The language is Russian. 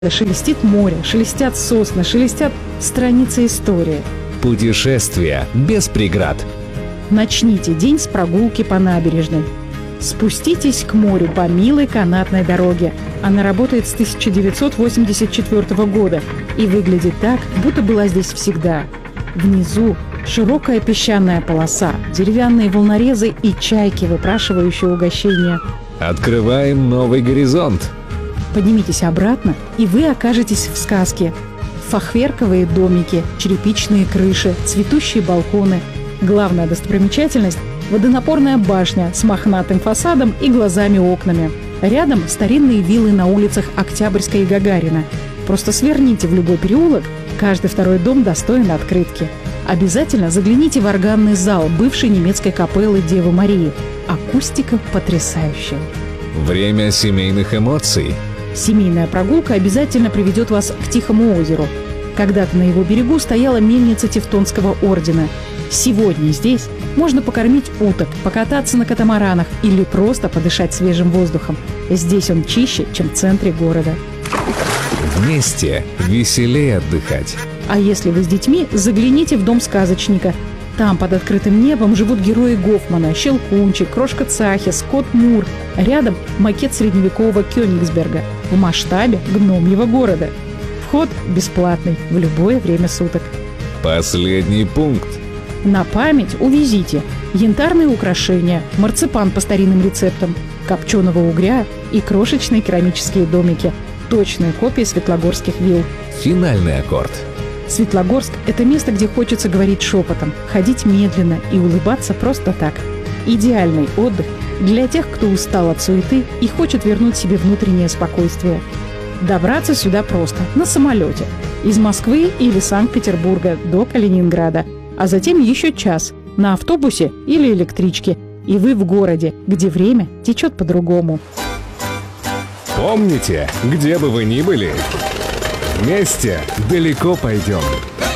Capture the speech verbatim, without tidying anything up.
Шелестит море, шелестят сосны, шелестят страницы истории. Путешествия без преград. Начните день с прогулки по набережной. Спуститесь к морю по милой канатной дороге. Она работает с тысяча девятьсот восемьдесят четвёртого года и выглядит так, будто была здесь всегда. Внизу широкая песчаная полоса, деревянные волнорезы и чайки, выпрашивающие угощения. Открываем новый горизонт. Поднимитесь обратно, и вы окажетесь в сказке. Фахверковые домики, черепичные крыши, цветущие балконы. Главная достопримечательность – водонапорная башня с мохнатым фасадом и глазами-окнами. Рядом старинные виллы на улицах Октябрьской и Гагарина. Просто сверните в любой переулок, каждый второй дом достоин открытки. Обязательно загляните в органный зал бывшей немецкой капеллы Девы Марии. Акустика потрясающая. Время семейных эмоций. Семейная прогулка обязательно приведет вас к Тихому озеру. Когда-то на его берегу стояла мельница Тевтонского ордена. Сегодня здесь можно покормить уток, покататься на катамаранах или просто подышать свежим воздухом. Здесь он чище, чем в центре города. Вместе веселее отдыхать. А если вы с детьми, загляните в дом сказочника. Там под открытым небом живут герои Гофмана, Щелкунчик, Крошка Цахи, Скотт Мур. Рядом макет средневекового Кёнигсберга в масштабе гномьего города. Вход бесплатный в любое время суток. Последний пункт. На память увезите янтарные украшения, марципан по старинным рецептам, копченого угря и крошечные керамические домики. Точные копии светлогорских вилл. Финальный аккорд. Светлогорск – это место, где хочется говорить шепотом, ходить медленно и улыбаться просто так. Идеальный отдых для тех, кто устал от суеты и хочет вернуть себе внутреннее спокойствие. Добраться сюда просто, на самолете. Из Москвы или Санкт-Петербурга до Калининграда. А затем еще час на автобусе или электричке. И вы в городе, где время течет по-другому. Помните, где бы вы ни были, вместе далеко пойдем.